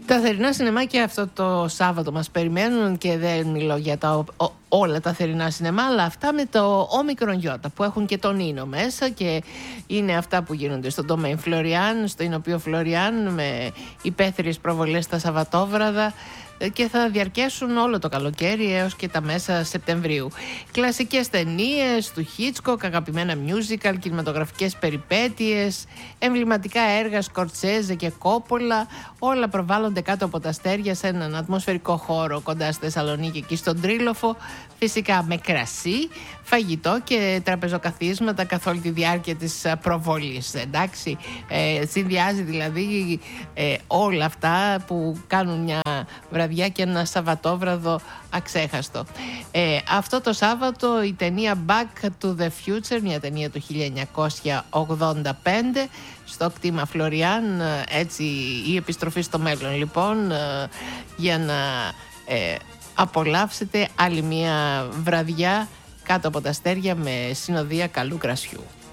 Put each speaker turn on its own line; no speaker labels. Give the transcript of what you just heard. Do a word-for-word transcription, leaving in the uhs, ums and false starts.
Τα θερινά σινεμάκια αυτό το Σάββατο μας περιμένουν και δεν μιλώ για τα, ο, όλα τα θερινά σινεμά, αλλά αυτά με το όμικρον γιώτα που έχουν και τον Ίνο μέσα και είναι αυτά που γίνονται στο Domain Florian, στο Ινοπείο Florian με υπαίθριες προβολές στα Σαββατόβραδα και θα διαρκέσουν όλο το καλοκαίρι έως και τα μέσα Σεπτεμβρίου. Κλασικές ταινίες του Hitchcock, αγαπημένα musical, κινηματογραφικές περιπέτειες, εμβληματικά έργα Σκορτσέζε και Κόπολα, όλα προβάλλονται κάτω από τα αστέρια σε έναν ατμοσφαιρικό χώρο κοντά στη Θεσσαλονίκη, εκεί στον Τρίλοφο, φυσικά με κρασί, φαγητό και τραπεζοκαθίσματα καθ' όλη τη διάρκεια της προβολής. Εντάξει, ε, συνδυάζει δηλαδή ε, όλα αυτά που κάνουν μια βραδιά και ένα Σαββατόβραδο αξέχαστο. Ε, αυτό το Σάββατο η ταινία Back to the Future, μια ταινία του χίλια εννιακόσια ογδόντα πέντε, στο κτήμα Φλωριάν, έτσι η επιστροφή στο μέλλον λοιπόν, για να ε, απολαύσετε άλλη μια βραδιά κάτω από τα αστέρια με συνοδεία καλού κρασιού.